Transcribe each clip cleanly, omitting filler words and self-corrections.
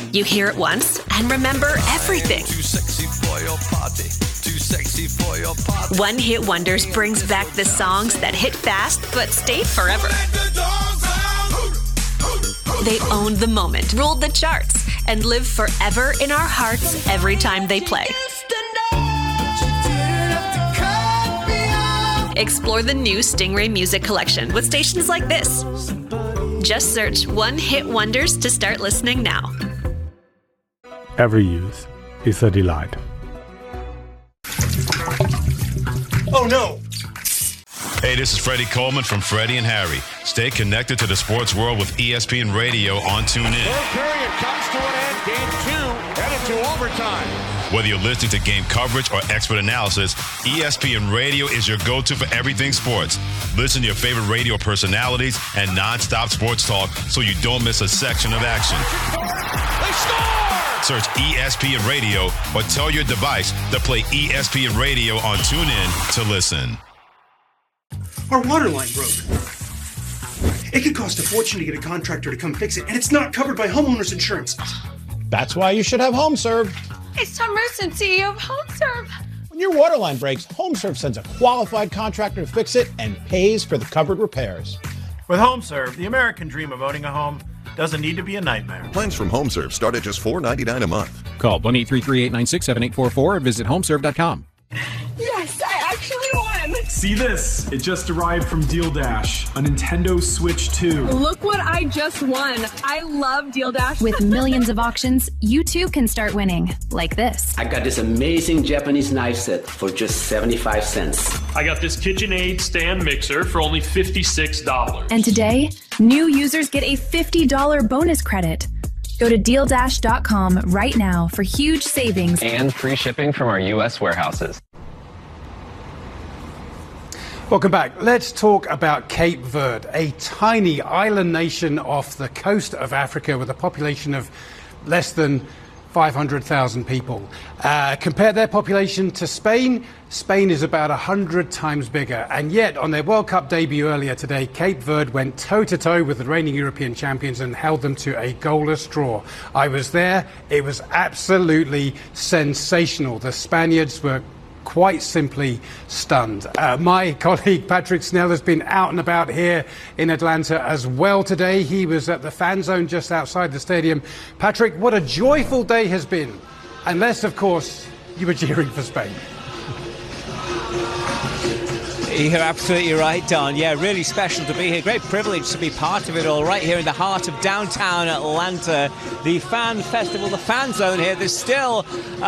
You hear it once and remember everything. Too sexy for your party. Too sexy for your party. One Hit Wonders brings back the songs that hit fast but stayed forever. They owned the moment, ruled the charts, and live forever in our hearts every time they play. Explore the new Stingray Music Collection with stations like this. Just search One Hit Wonders to start listening now. Every youth is a delight. Oh no! Hey, this is Freddie Coleman from Freddie and Harry. Stay connected to the sports world with ESPN Radio on TuneIn. Third period comes to an end. Game 2 headed to overtime. Whether you're listening to game coverage or expert analysis, ESPN Radio is your go-to for everything sports. Listen to your favorite radio personalities and non-stop sports talk so you don't miss a section of action. They score! Search ESPN Radio or tell your device to play ESPN Radio on TuneIn to listen. Our water line broke. It could cost a fortune to get a contractor to come fix it, and it's not covered by homeowners insurance. That's why you should have HomeServe. It's Tom Rusin, CEO of HomeServe. When your water line breaks, HomeServe sends a qualified contractor to fix it and pays for the covered repairs. With HomeServe, the American dream of owning a home doesn't need to be a nightmare. Plans from HomeServe start at just $4.99 a month. Call 1-833-896-7844 or visit homeserve.com. Yes, I actually won. See this? It just arrived from Deal Dash, a Nintendo Switch 2. Look what I just won. I love Deal Dash. With millions of auctions, you too can start winning, like this. I got this amazing Japanese knife set for just 75 cents. I got this KitchenAid stand mixer for only $56. And today, new users get a $50 bonus credit. Go to DealDash.com right now for huge savings and free shipping from our U.S. warehouses. Welcome back. Let's talk about Cape Verde, a tiny island nation off the coast of Africa with a population of less than 500,000 people. Compare their population to Spain. Spain is about 100 times bigger. And yet, on their World Cup debut earlier today, Cape Verde went toe-to-toe with the reigning European champions and held them to a goalless draw. I was there. It was absolutely sensational. The Spaniards were quite simply stunned. My colleague Patrick Snell has been out and about here in Atlanta as well today. He was at the fan zone just outside the stadium. Patrick, what a joyful day has been. Unless, of course, you were cheering for Spain. You're absolutely right, Don. Yeah, really special to be here. Great privilege to be part of it all right here in the heart of downtown Atlanta. The fan festival, the fan zone here. There's still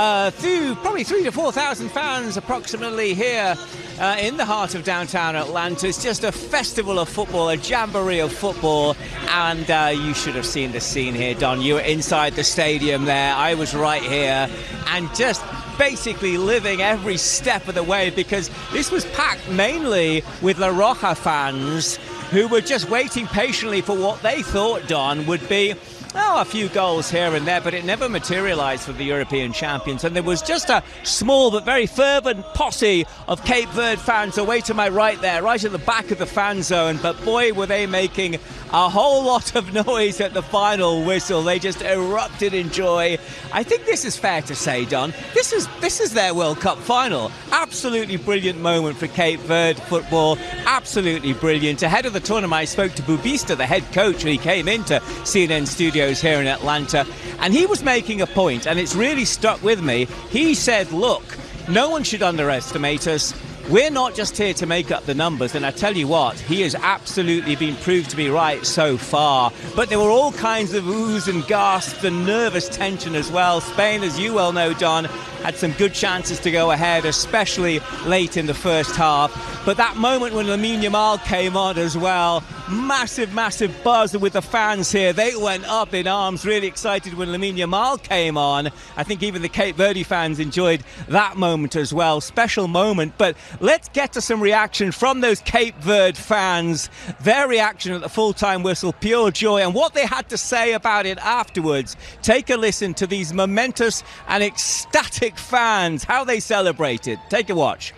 probably 3,000 to 4,000 fans approximately here in the heart of downtown Atlanta. It's just a festival of football, a jamboree of football. And you should have seen the scene here, Don. You were inside the stadium there. I was right here. And just basically living every step of the way, because this was packed mainly with La Roja fans who were just waiting patiently for what they thought, Don, would be a few goals here and there, but it never materialized for the European champions. And there was just a small but very fervent posse of Cape Verde fans away to my right there, right at the back of the fan zone. But boy, were they making a whole lot of noise at the final whistle. They just erupted in joy. I think this is fair to say, Don. This is their World Cup final. Absolutely brilliant moment for Cape Verde football. Absolutely brilliant. Ahead of the tournament, I spoke to Bubista, the head coach, when he came into CNN studios here in Atlanta, and he was making a point, and it's really stuck with me. He said, look, no one should underestimate us. We're not just here to make up the numbers, and I tell you what, he has absolutely been proved to be right so far. But there were all kinds of oohs and gasps and nervous tension as well. Spain, as you well know, Don, had some good chances to go ahead, especially late in the first half. But that moment when Lamine Yamal came on as well, massive, massive buzz with the fans here. They went up in arms, really excited when Lamine Yamal came on. I think even the Cape Verde fans enjoyed that moment as well. Special moment. But let's get to some reaction from those Cape Verde fans. Their reaction at the full-time whistle, pure joy, and what they had to say about it afterwards. Take a listen to these momentous and ecstatic fans, how they celebrated. Take a watch.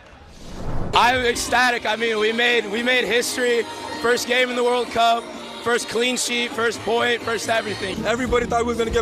I'm ecstatic. I mean, we made history. First game in the World Cup, first clean sheet, first point, first everything. Everybody thought we was going to get